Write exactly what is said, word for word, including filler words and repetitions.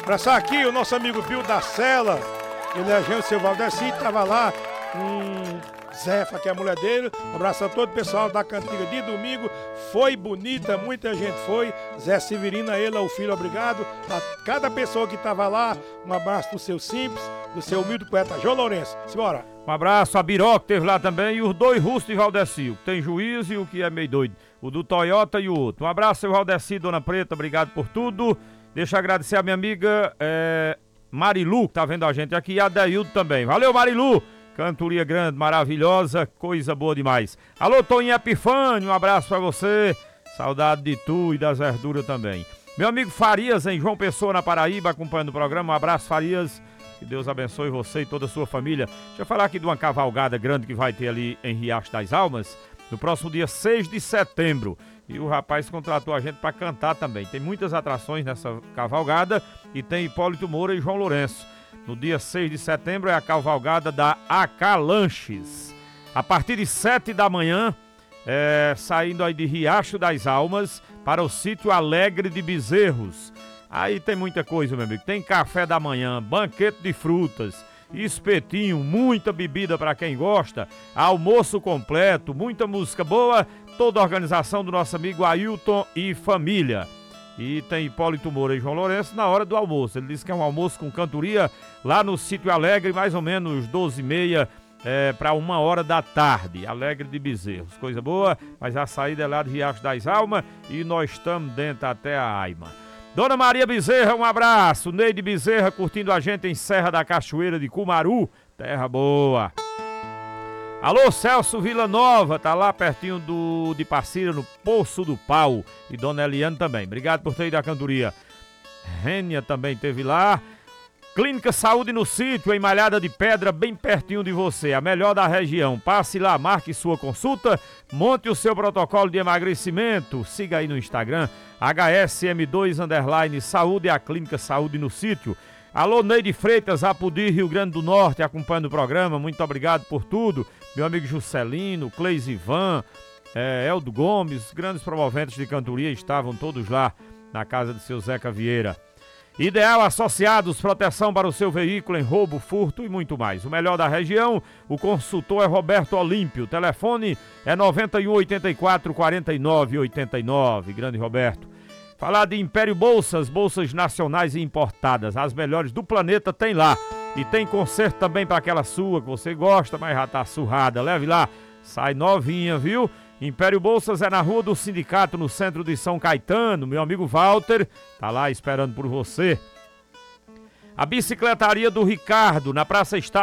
Abraçar aqui o nosso amigo Bill da Sela. Ele é agente, seu Valdeci, tava lá. Hum, Zefa, que é a mulher dele. Um abraço a todo o pessoal da cantiga de domingo. Foi bonita, muita gente foi. Zé Severina, ele, o filho, obrigado. A cada pessoa que tava lá. Um abraço pro seu simples, do seu humilde poeta João Lourenço. Simbora. Um abraço a Biró, que teve lá também, e os dois russos de Valdeci, o que tem juízo e o que é meio doido. O do Toyota e o outro. Um abraço, seu Valdeci, Dona Preta, obrigado por tudo. Deixa eu agradecer a minha amiga é, Marilu, que tá vendo a gente aqui, e a Deildo também. Valeu, Marilu! Cantoria grande, maravilhosa, coisa boa demais. Alô, Toninho Epifânio, um abraço pra você. Saudade de tu e das verduras também. Meu amigo Farias, em João Pessoa, na Paraíba, acompanhando o programa. Um abraço, Farias. Que Deus abençoe você e toda a sua família. Deixa eu falar aqui de uma cavalgada grande que vai ter ali em Riacho das Almas, no próximo dia seis de setembro. E o rapaz contratou a gente para cantar também. Tem muitas atrações nessa cavalgada e tem Hipólito Moura e João Lourenço. No dia seis de setembro é a cavalgada da Acalanches. A partir de sete da manhã, é, saindo aí de Riacho das Almas para o sítio Alegre de Bezerros. Aí tem muita coisa, meu amigo. Tem café da manhã, banquete de frutas, espetinho, muita bebida para quem gosta, almoço completo, muita música boa, toda a organização do nosso amigo Ailton e família. E tem Hipólito Moura e João Lourenço na hora do almoço. Ele disse que é um almoço com cantoria lá no Sítio Alegre, mais ou menos doze e meia é, para uma hora da tarde. Alegre de Bezerros. Coisa boa, mas a saída é lá de Riacho das Almas e nós estamos dentro até a Aima. Dona Maria Bezerra, um abraço. Neide Bezerra curtindo a gente em Serra da Cachoeira de Cumaru. Terra boa. Alô, Celso Vila Nova, tá lá pertinho do, de Passira, no Poço do Pau. E Dona Eliane também. Obrigado por ter ido à cantoria. Rênia também teve lá. Clínica Saúde no Sítio, em Malhada de Pedra, bem pertinho de você. A melhor da região. Passe lá, marque sua consulta, monte o seu protocolo de emagrecimento. Siga aí no Instagram, H S M dois underline Saúde, a Clínica Saúde no Sítio. Alô, Neide Freitas, Apudi, Rio Grande do Norte, acompanhando o programa. Muito obrigado por tudo. Meu amigo Juscelino, Cleis Ivan, é, Eldo Gomes, grandes promoventes de cantoria estavam todos lá na casa de seu Zeca Vieira. Ideal Associados, proteção para o seu veículo em roubo, furto e muito mais. O melhor da região, o consultor é Roberto Olímpio. O telefone é noventa e um, oitenta e quatro, quarenta e nove, oitenta e nove. Grande Roberto. Falar de Império Bolsas, bolsas nacionais e importadas. As melhores do planeta tem lá. E tem conserto também para aquela sua que você gosta, mas já tá surrada. Leve lá, sai novinha, viu? Império Bolsas é na Rua do Sindicato, no centro de São Caetano. Meu amigo Walter tá lá esperando por você. A bicicletaria do Ricardo, na Praça Estado.